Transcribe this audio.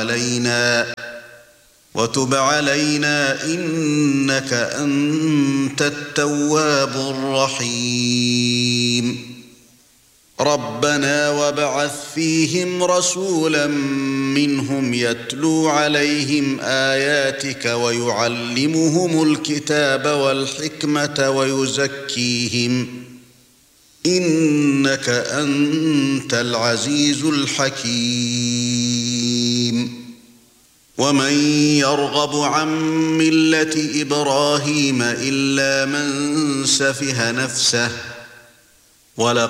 وتب علينا إنك أنت التواب الرحيم ربنا وابعث فيهم رسولا منهم يتلو عليهم آياتك ويعلمهم الكتاب والحكمة ويزكيهم إنك أنت العزيز الحكيم ومن يرغب عن ملة إبراهيم إلا من سفه نفسه